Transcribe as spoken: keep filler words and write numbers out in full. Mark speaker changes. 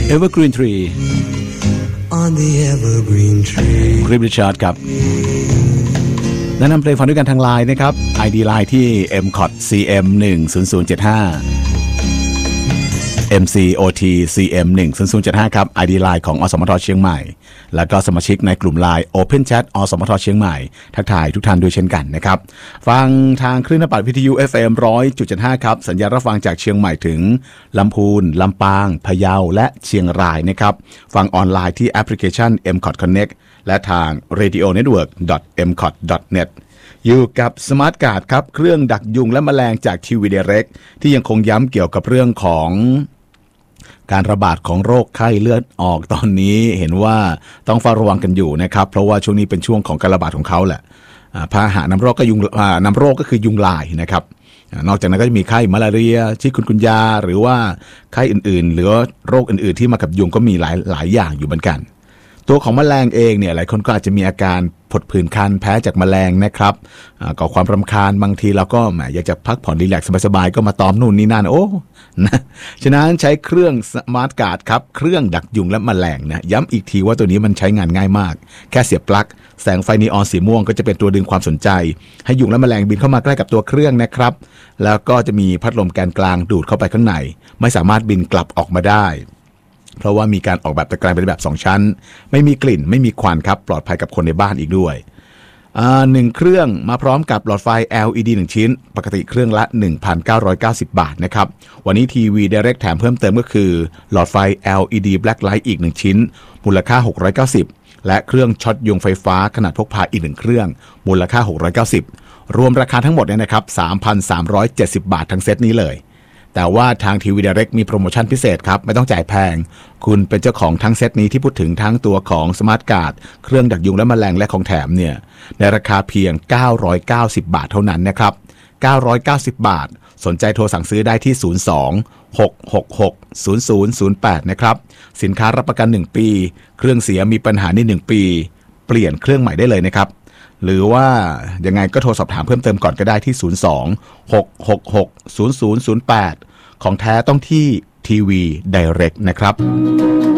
Speaker 1: Evergreen Tree
Speaker 2: on the evergreen tree
Speaker 1: คริส ริชาร์ดครับแนะนำเพลงฟังด้วยกันทางไลน์นะครับ ไอ ดี ไลน์ที่ เอ็ม ซี โอ ที ซี เอ็ม หนึ่ง ศูนย์ ศูนย์ เจ็ด ห้า เอ็ม ซี โอ ที ซี เอ็ม หนึ่ง ศูนย์ ศูนย์ เจ็ด ห้า ครับ ไอ ดี ไลน์ของอสมทเชียงใหม่แล้วก็สมาชิกในกลุ่มไลน์ Open Chat อสมทเชียงใหม่ทักทายทุกท่านด้วยเช่นกันนะครับฟังทางคลื่นนภาวิทยุ เอฟ เอ็ม หนึ่งร้อยจุดเจ็ดห้า ครับสัญญาณรับฟังจากเชียงใหม่ถึงลำพูนลำปางพะเยาและเชียงรายนะครับฟังออนไลน์ที่แอปพลิเคชัน เอ็ม ซี โอ ที Connect และทาง เรดิโอเน็ตเวิร์ก ดอท เอ็ม ซี โอ ที ดอท เน็ต อยู่กับ Smart Guard ครับเครื่องดักยุงและแมลงจาก ที วี Direct ที่ยังคงย้ำเกี่ยวกับเรื่องของการระบาดของโรคไข้เลือดออกตอนนี้เห็นว่าต้องเฝ้าระวังกันอยู่นะครับเพราะว่าช่วงนี้เป็นช่วงของการระบาดของเขาแหละพาหะนำโรคก็ยุงนำโรคก็คือยุงลายนะครับนอกจากนั้นก็จะมีไข้มาลาเรียชิคุนกุนยาหรือว่าไข้อื่นๆหรือโรคอื่นๆที่มากับยุงก็มีหลายหลายอย่างอยู่เหมือนกันตัวของแมลงเองเนี่ยหลายคนก็อาจจะมีอาการผดผื่นคันแพ้จากแมลงนะครับก่อความรำคาญบางทีเราก็แหมอยากจะพักผ่อนรีแลกซ์สบายๆก็มาตอมนู่นนี่นั่นโอ้นะฉะนั้นใช้เครื่อง Smart Guard ครับเครื่องดักยุงและแมลงนะย้ำอีกทีว่าตัวนี้มันใช้งานง่ายมากแค่เสียบปลั๊กแสงไฟนีออนสีม่วงก็จะเป็นตัวดึงความสนใจให้ยุงและแมลงบินเข้ามาใกล้กับตัวเครื่องนะครับแล้วก็จะมีพัดลมแกนกลางดูดเข้าไปข้างในไม่สามารถบินกลับออกมาได้เพราะว่ามีการออกแบบตะแกรงเป็นแบบสองชั้นไม่มีกลิ่นไม่มีควันครับปลอดภัยกับคนในบ้านอีกด้วยหนึ่งเครื่องมาพร้อมกับหลอดไฟ แอล อี ดี หนึ่งชิ้นปกติเครื่องละ หนึ่งพันเก้าร้อยเก้าสิบ บาทนะครับวันนี้ทีวี Direct แถมเพิ่มเติมก็คือหลอดไฟ แอล อี ดี Black Light อีกหนึ่งชิ้นมูลค่าหกร้อยเก้าสิบและเครื่องช็อตยุงไฟฟ้าขนาดพกพาอีกหนึ่งเครื่องมูลค่าหกร้อยเก้าสิบรวมราคาทั้งหมดเนี่ยนะครับ สามพันสามร้อยเจ็ดสิบ บาททั้งเซตนี้เลยแต่ว่าทางทีวี Direct มีโปรโมชั่นพิเศษครับไม่ต้องจ่ายแพงคุณเป็นเจ้าของทั้งเซตนี้ที่พูดถึงทั้งตัวของ Smart Guard เครื่องดักยุงและแมลงและของแถมเนี่ยในราคาเพียงเก้าร้อยเก้าสิบบาทเท่านั้นนะครับเก้าร้อยเก้าสิบบาทสนใจโทรสั่งซื้อได้ที่ศูนย์ สอง หก หก หก ศูนย์ ศูนย์ ศูนย์ แปดนะครับสินค้ารับประกันหนึ่งปีเครื่องเสียมีปัญหาในหนึ่งปีเปลี่ยนเครื่องใหม่ได้เลยนะครับหรือว่ายังไงก็โทรสอบถามเพิ่มเติมก่อนก็ได้ที่ศูนย์ สอง หก หก หก ศูนย์ ศูนย์ ศูนย์ แปดของแท้ต้องที่ทีวี Direct นะครับ